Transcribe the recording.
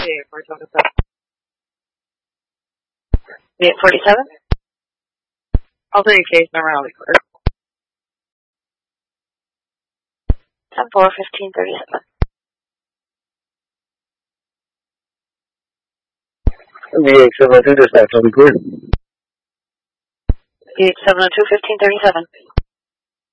847? I'll tell you case number, I'll be clear. 10-4-1537. The 872 dispatch will be clear. 8702-1537.